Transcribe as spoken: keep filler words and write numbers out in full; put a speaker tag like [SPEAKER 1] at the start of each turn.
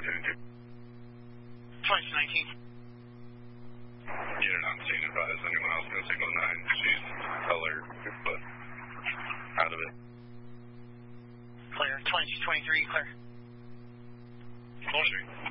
[SPEAKER 1] twenty-two nineteen.
[SPEAKER 2] Unit on scene, advise anyone else going to signal nine. She's color, but out of it.
[SPEAKER 1] Clear. twenty-two twenty-three, clear.
[SPEAKER 2] Bullshit.